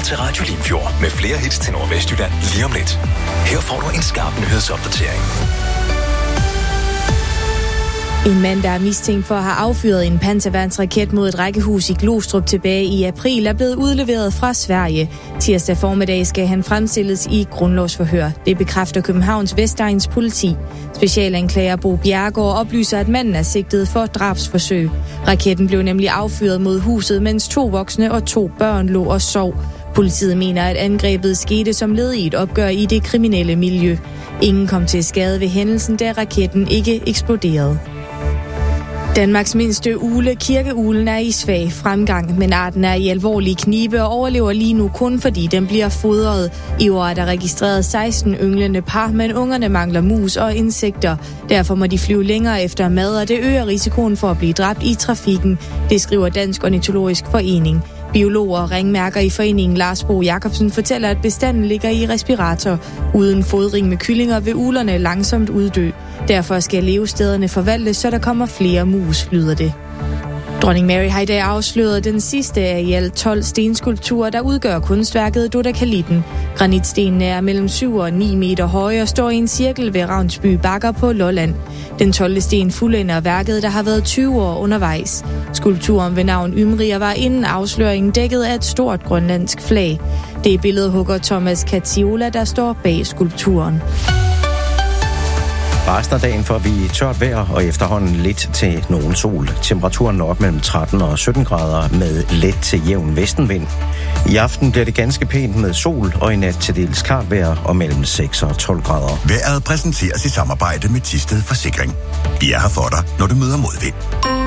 til Radio Limfjord med flere hits til Nordvestjylland lige om lidt. Her får du en skarp nyhedsopdatering. En mand, der er mistænkt for at have affyret en panserværnsraket mod et rækkehus i Glostrup tilbage i april, er blevet udleveret fra Sverige. Tirsdag formiddag skal han fremstilles i grundlovsforhør. Det bekræfter Københavns Vestegns politi. Specialanklager Bo Bjerregaard oplyser, at manden er sigtet for drabsforsøg. Raketten blev nemlig affyret mod huset, mens 2 voksne og 2 børn lå og sov. Politiet mener, at angrebet skete som led i et opgør i det kriminelle miljø. Ingen kom til skade ved hændelsen, da raketten ikke eksploderede. Danmarks mindste ugle, kirkeuglen, er i svag fremgang, men arten er i alvorlige knibe og overlever lige nu kun fordi den bliver fodret. I år er der registreret 16 ynglende par, men ungerne mangler mus og insekter. Derfor må de flyve længere efter mad, og det øger risikoen for at blive dræbt i trafikken. Det skriver Dansk Ornitologisk Forening. Biologer og ringmærker i foreningen Lars Bo Jacobsen fortæller, at bestanden ligger i respirator. Uden fodring med kyllinger vil uglerne langsomt uddø. Derfor skal levestederne forvaltes, så der kommer flere mus, lyder det. Dronning Mary har i dag afsløret den sidste af i alt 12 stenskulpturer, der udgør kunstværket Dodekalitten. Granitstenene er mellem 7 og 9 meter høje og står i en cirkel ved Ravnsby Bakker på Lolland. Den 12. sten fuldender værket, der har været 20 år undervejs. Skulpturen ved navn Ymrier var inden afsløringen dækket af et stort grønlandsk flag. Det er billedhugger Thomas Katiola, der står bag skulpturen. Resten af dagen får vi tørt vejr og efterhånden lidt til nogen sol. Temperaturen når op mellem 13 og 17 grader med let til jævn vestenvind. I aften bliver det ganske pænt med sol og i nat til dels klart vejr og mellem 6 og 12 grader. Vejret præsenteres i samarbejde med Thisted Forsikring. Vi er her for dig, når du møder modvind.